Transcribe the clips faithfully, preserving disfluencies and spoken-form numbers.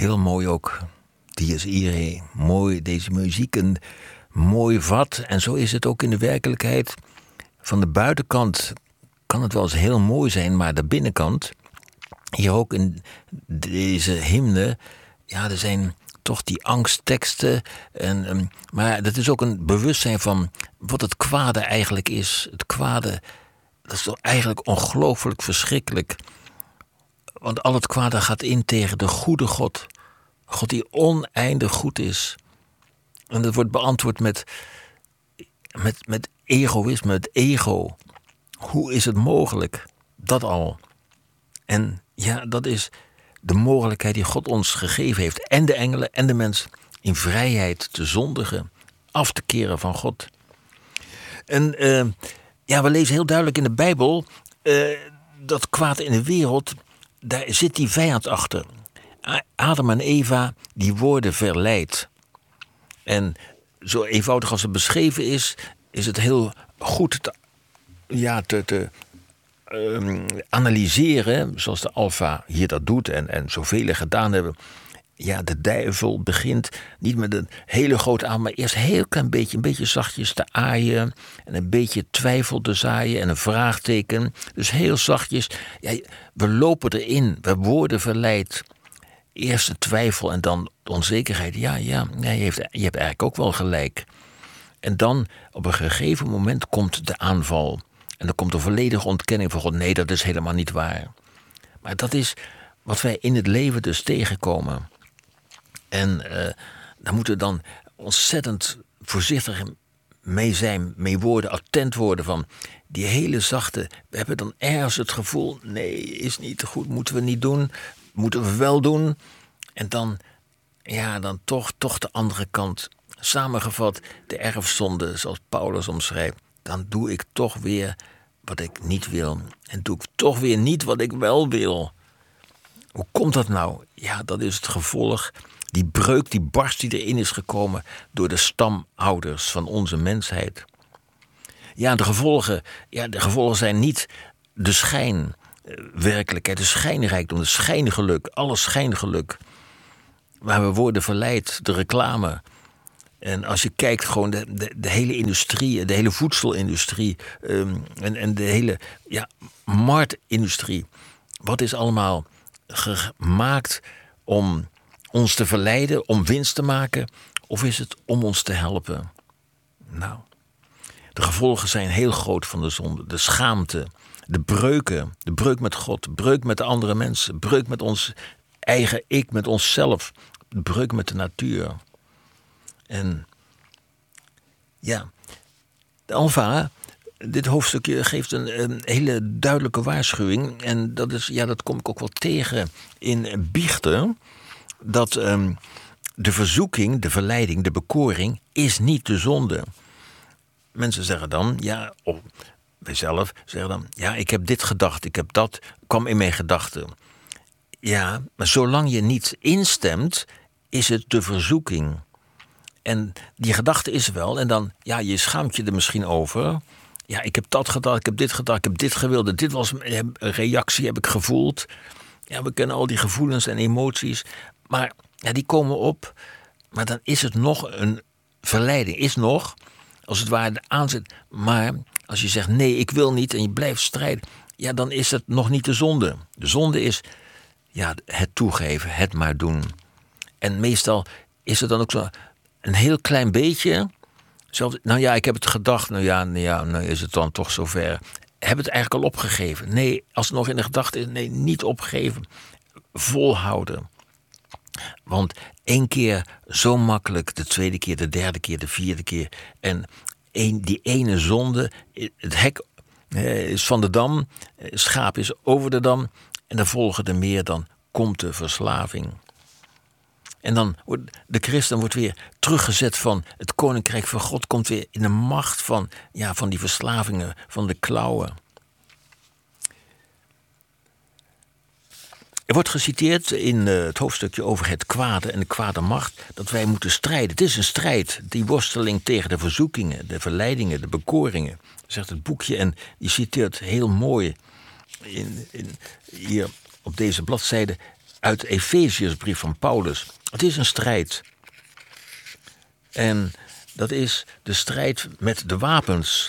Heel mooi ook. Dies Irae. Mooi deze muziek. Een mooi vat. En zo is het ook in de werkelijkheid. Van de buitenkant kan het wel eens heel mooi zijn, maar de binnenkant, hier ook in deze hymne, ja, er zijn toch die angstteksten. En, um, maar dat is ook een bewustzijn van wat het kwade eigenlijk is. Het kwade, dat is toch eigenlijk ongelooflijk verschrikkelijk. Want al het kwade gaat in tegen de goede God. God die oneindig goed is. En dat wordt beantwoord met, met, met egoïsme, het ego. Hoe is het mogelijk? Dat al. En ja, dat is de mogelijkheid die God ons gegeven heeft. En de engelen en de mens. In vrijheid te zondigen. Af te keren van God. En uh, ja, we lezen heel duidelijk in de Bijbel. Uh, dat kwaad in de wereld. Daar zit die vijand achter. Adam en Eva, die worden verleid. En zo eenvoudig als het beschreven is, is het heel goed te, ja, te, te um, analyseren, zoals de Alfa hier dat doet en, en zoveel gedaan hebben. Ja, de duivel begint niet met een hele grote aan, maar eerst een heel klein beetje, een beetje zachtjes te aaien en een beetje twijfel te zaaien en een vraagteken. Dus heel zachtjes. Ja, we lopen erin, we worden verleid. Eerst de twijfel en dan de onzekerheid. Ja, ja, ja je, heeft, je hebt eigenlijk ook wel gelijk. En dan op een gegeven moment komt de aanval. En dan komt de volledige ontkenning van God. Nee, dat is helemaal niet waar. Maar dat is wat wij in het leven dus tegenkomen. En uh, daar moeten we dan ontzettend voorzichtig mee zijn, mee worden, attent worden van die hele zachte. We hebben dan ergens het gevoel, nee, is niet goed, moeten we niet doen. Moeten we wel doen. En dan, ja, dan toch, toch de andere kant. Samengevat, de erfzonde, zoals Paulus omschrijft. Dan doe ik toch weer wat ik niet wil. En doe ik toch weer niet wat ik wel wil. Hoe komt dat nou? Ja, dat is het gevolg. Die breuk, die barst die erin is gekomen door de stamouders van onze mensheid. Ja, de gevolgen, ja, de gevolgen zijn niet de schijn. Werkelijkheid, de schijnrijkdom, de schijngeluk, alles schijngeluk. Waar we worden verleid, de reclame. En als je kijkt gewoon de, de, de hele industrie, de hele voedselindustrie um, en, en de hele ja, marktindustrie. Wat is allemaal gemaakt om ons te verleiden, om winst te maken? Of is het om ons te helpen? Nou, de gevolgen zijn heel groot van de zonde. De schaamte. De breuken, de breuk met God, de breuk met de andere mensen, breuk met ons eigen ik, met onszelf, de breuk met de natuur. En ja, de Alfa, dit hoofdstukje geeft een, een hele duidelijke waarschuwing. En dat is, ja, dat kom ik ook wel tegen in Biechten, dat um, de verzoeking, de verleiding, de bekoring is niet de zonde. Mensen zeggen dan, ja, oh, wij zelf zeggen dan, ja, ik heb dit gedacht, ik heb dat, kwam in mijn gedachten. Ja, maar zolang je niet instemt, is het de verzoeking. En die gedachte is wel, en dan, ja, je schaamt je er misschien over. Ja, ik heb dat gedacht, ik heb dit gedacht, ik heb dit gewild, dit was een reactie, heb ik gevoeld. Ja, we kennen al die gevoelens en emoties, maar ja, die komen op. Maar dan is het nog een verleiding, is nog, als het ware, de aanzet, maar als je zegt, nee, ik wil niet, en je blijft strijden, ja, dan is het nog niet de zonde. De zonde is, ja, het toegeven, het maar doen. En meestal is het dan ook zo een heel klein beetje. Zelfs, nou ja, ik heb het gedacht, nou ja, nou ja, nou is het dan toch zover. Heb het eigenlijk al opgegeven? Nee, als het nog in de gedachte is, nee, niet opgeven. Volhouden. Want één keer zo makkelijk, de tweede keer, de derde keer, de vierde keer. En een, die ene zonde, het hek is van de dam, schaap is over de dam. En dan volgen er meer, dan komt de verslaving. En dan wordt de christen wordt weer teruggezet van het koninkrijk van God, komt weer in de macht van, ja, van die verslavingen, van de klauwen. Er wordt geciteerd in het hoofdstukje over het kwade en de kwade macht, dat wij moeten strijden. Het is een strijd, die worsteling tegen de verzoekingen, de verleidingen, de bekoringen, zegt het boekje. En die citeert heel mooi in, in, hier op deze bladzijde uit de Efeziërsbrief van Paulus. Het is een strijd. En dat is de strijd met de wapens.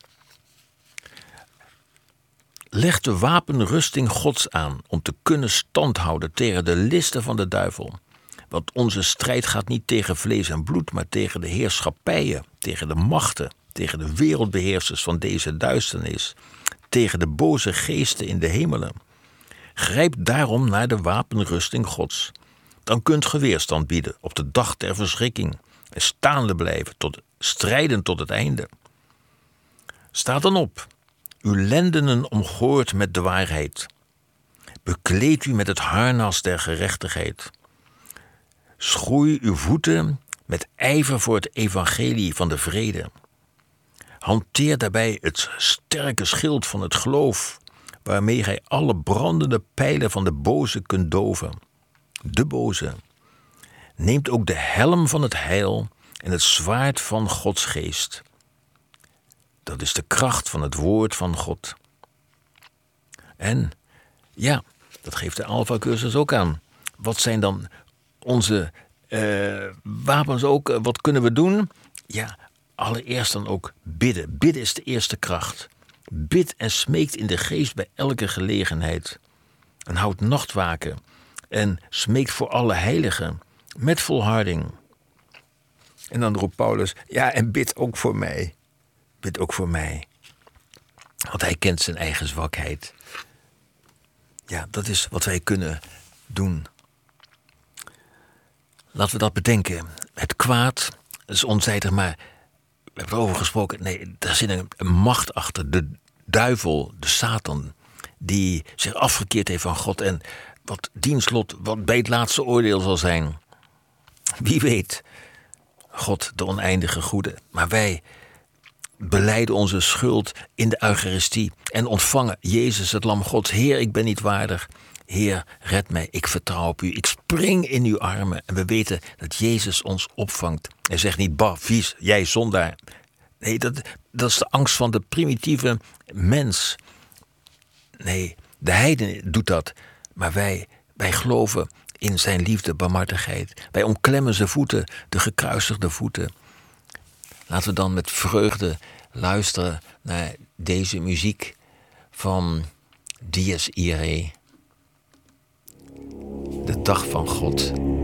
Leg de wapenrusting Gods aan om te kunnen standhouden tegen de listen van de duivel. Want onze strijd gaat niet tegen vlees en bloed, maar tegen de heerschappijen, tegen de machten, tegen de wereldbeheersers van deze duisternis, tegen de boze geesten in de hemelen. Grijp daarom naar de wapenrusting Gods. Dan kunt ge weerstand bieden op de dag der verschrikking en staande blijven, tot, strijden tot het einde. Sta dan op, uw lendenen omgord met de waarheid. Bekleed u met het harnas der gerechtigheid. Schroei uw voeten met ijver voor het evangelie van de vrede. Hanteer daarbij het sterke schild van het geloof, waarmee gij alle brandende pijlen van de boze kunt doven. De boze. Neemt ook de helm van het heil en het zwaard van Gods geest. Dat is de kracht van het woord van God. En ja, dat geeft de Alpha-cursus ook aan. Wat zijn dan onze uh, wapens ook? Uh, wat kunnen we doen? Ja, allereerst dan ook bidden. Bidden is de eerste kracht. Bid en smeekt in de geest bij elke gelegenheid. En houdt nachtwaken. En smeekt voor alle heiligen. Met volharding. En dan roept Paulus, ja, en bid ook voor mij. Bid ook voor mij. Want hij kent zijn eigen zwakheid. Ja, dat is wat wij kunnen doen. Laten we dat bedenken. Het kwaad is onzijdig, maar we hebben erover gesproken. Nee, daar zit een, een macht achter. De duivel, de Satan, die zich afgekeerd heeft van God. En wat dienslot, wat bij het laatste oordeel zal zijn. Wie weet. God, de oneindige goede. Maar wij belijden onze schuld in de Eucharistie en ontvangen Jezus, het Lam Gods. Heer, ik ben niet waardig. Heer, red mij, ik vertrouw op u. Ik spring in uw armen. En we weten dat Jezus ons opvangt. Hij zegt niet, bah, vies, jij zondaar. Nee, dat, dat is de angst van de primitieve mens. Nee, de heiden doet dat. Maar wij, wij geloven in zijn liefde, barmhartigheid. Wij omklemmen zijn voeten, de gekruisigde voeten. Laten we dan met vreugde luisteren naar deze muziek van Dies Irae. De dag van God.